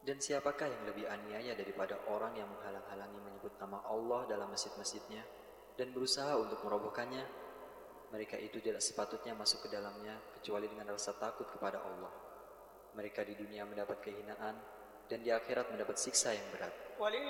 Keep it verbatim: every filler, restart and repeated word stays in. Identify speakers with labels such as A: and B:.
A: Dan siapakah yang lebih aniaya daripada orang yang menghalang-halangi menyebut nama Allah dalam masjid-masjidnya dan berusaha untuk merobohkannya? Mereka itu tidak sepatutnya masuk ke dalamnya kecuali dengan rasa takut kepada Allah. Mereka di dunia mendapat kehinaan dan di akhirat mendapat siksa yang berat.